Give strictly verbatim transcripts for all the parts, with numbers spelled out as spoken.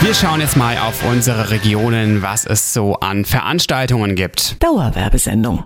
Wir schauen jetzt mal auf unsere Regionen, was es so an Veranstaltungen gibt. Dauerwerbesendung.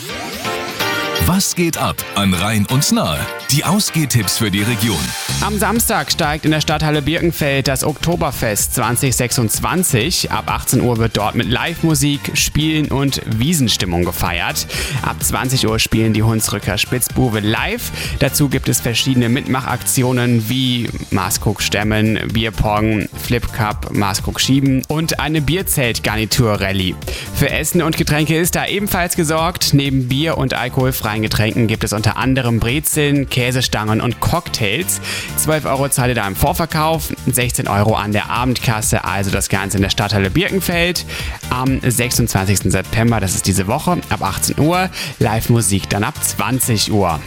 Was geht ab an Rhein und Nahe? Die Ausgehtipps für die Region. Am Samstag steigt in der Stadthalle Birkenfeld das Oktoberfest zwanzig sechsundzwanzig. Ab achtzehn Uhr wird dort mit Live-Musik, Spielen und Wiesenstimmung gefeiert. Ab zwanzig Uhr spielen die Hunsrücker Spitzbuwe live. Dazu gibt es verschiedene Mitmachaktionen wie Maßkrug stemmen, Bierpong, Flip Cup, Maßkrug schieben und eine Bierzelt-Garnitur-Rallye. Für Essen und Getränke ist da ebenfalls gesorgt. Neben Bier und alkoholfreien Getränken gibt es unter anderem Brezeln, Käsestangen und Cocktails. zwölf Euro zahlt ihr da im Vorverkauf, sechzehn Euro an der Abendkasse, also das Ganze in der Stadthalle Birkenfeld. Am sechsundzwanzigsten September, das ist diese Woche, ab achtzehn Uhr, Live-Musik dann ab zwanzig Uhr.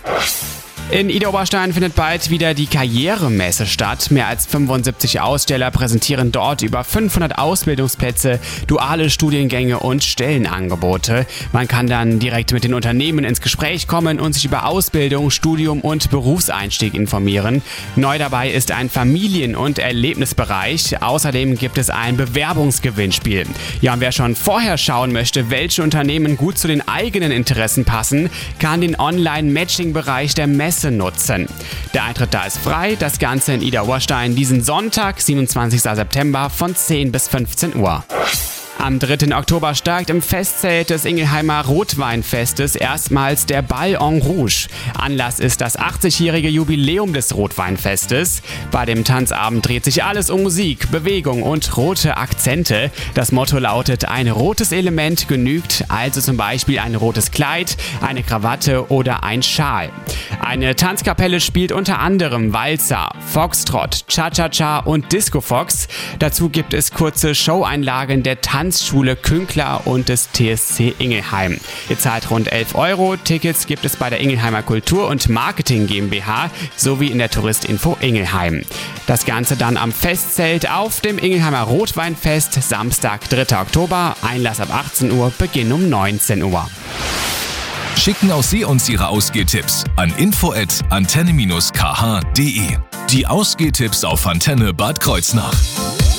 In Idar-Oberstein findet bald wieder die Karrieremesse statt. Mehr als fünfundsiebzig Aussteller präsentieren dort über fünfhundert Ausbildungsplätze, duale Studiengänge und Stellenangebote. Man kann dann direkt mit den Unternehmen ins Gespräch kommen und sich über Ausbildung, Studium und Berufseinstieg informieren. Neu dabei ist ein Familien- und Erlebnisbereich. Außerdem gibt es ein Bewerbungsgewinnspiel. Ja, und wer schon vorher schauen möchte, welche Unternehmen gut zu den eigenen Interessen passen, kann den Online-Matching-Bereich der Messe nutzen. Der Eintritt da ist frei, das Ganze in Idar-Oberstein diesen Sonntag, siebenundzwanzigsten September von zehn bis fünfzehn Uhr. Am dritten Oktober steigt im Festzelt des Ingelheimer Rotweinfestes erstmals der Bal en Rouge. Anlass ist das achtzigjährige Jubiläum des Rotweinfestes. Bei dem Tanzabend dreht sich alles um Musik, Bewegung und rote Akzente. Das Motto lautet, ein rotes Element genügt, also zum Beispiel ein rotes Kleid, eine Krawatte oder ein Schal. Eine Tanzkapelle spielt unter anderem Walzer, Foxtrot, Cha-Cha-Cha und Disco-Fox. Dazu gibt es kurze Showeinlagen der Tanzschule Künkler und des T S C Ingelheim. Ihr zahlt rund elf Euro. Tickets gibt es bei der Ingelheimer Kultur- und Marketing GmbH sowie in der Touristinfo Ingelheim. Das Ganze dann am Festzelt auf dem Ingelheimer Rotweinfest, Samstag, dritter Oktober. Einlass ab achtzehn Uhr, Beginn um neunzehn Uhr. Schicken auch Sie uns Ihre Ausgehtipps an info at antenne dash k h punkt de. Die Ausgehtipps auf Antenne Bad Kreuznach.